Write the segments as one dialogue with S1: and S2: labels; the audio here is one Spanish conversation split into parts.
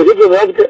S1: decirte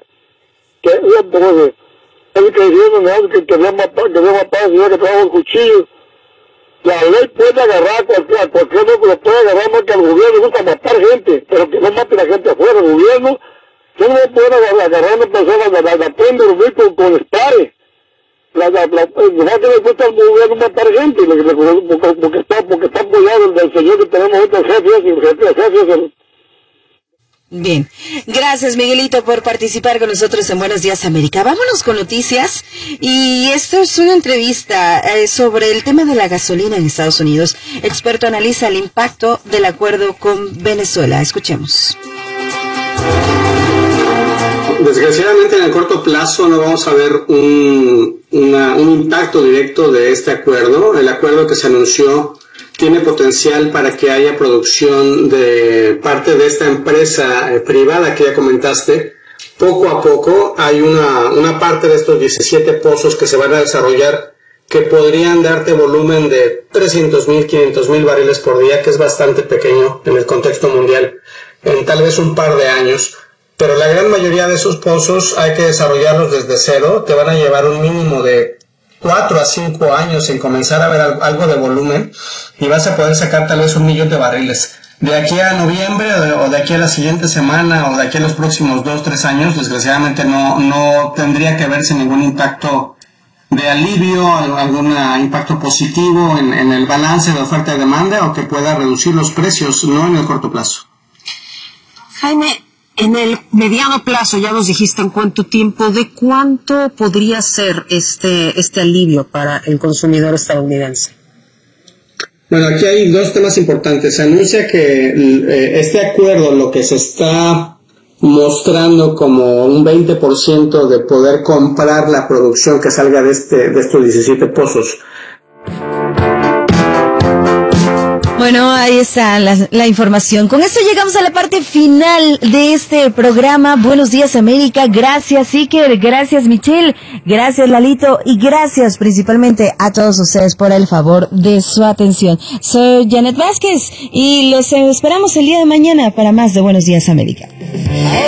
S1: que quería matar, señor, que trajo el cuchillo. La ley puede agarrar a cualquier loco, lo puede agarrar más que al gobierno, le gusta matar gente, pero que no mate a la gente afuera. El gobierno, yo no puedo agarrar a una persona, la prende con espare. Nomás que le gusta al gobierno matar gente, porque está apoyado del señor que tenemos ahorita, el jefe.
S2: Bien, gracias Miguelito por participar con nosotros en Buenos Días América. Vámonos con noticias, y esto es una entrevista sobre el tema de la gasolina en Estados Unidos. Experto analiza el impacto del acuerdo con Venezuela. Escuchemos.
S3: Desgraciadamente en el corto plazo no vamos a ver un impacto directo de este acuerdo. El acuerdo que se anunció tiene potencial para que haya producción de parte de esta empresa privada que ya comentaste. Poco a poco hay una parte de estos 17 pozos que se van a desarrollar que podrían darte volumen de 300,000, 500,000 barriles por día, que es bastante pequeño en el contexto mundial, en tal vez un par de años. Pero la gran mayoría de esos pozos hay que desarrollarlos desde cero. Te van a llevar un mínimo de 4 a 5 años en comenzar a ver algo de volumen, y vas a poder sacar tal vez 1 millón de barriles. De aquí a noviembre o de aquí a la siguiente semana o de aquí a los próximos 2-3 años, desgraciadamente no tendría que verse ningún impacto de alivio, algún impacto positivo en el balance de oferta y demanda, o que pueda reducir los precios, no en el corto plazo.
S4: Jaime, en el mediano plazo, ya nos dijiste en cuánto tiempo, ¿de cuánto podría ser este alivio para el consumidor estadounidense?
S3: Bueno, aquí hay dos temas importantes. Se anuncia que este acuerdo, lo que se está mostrando como un 20% de poder comprar la producción que salga de estos 17 pozos.
S2: Bueno, ahí está la información. Con esto llegamos a la parte final de este programa. Buenos Días América. Gracias Iker, gracias Michelle, gracias Lalito, y gracias principalmente a todos ustedes por el favor de su atención. Soy Janet Vázquez y los esperamos el día de mañana para más de Buenos Días América.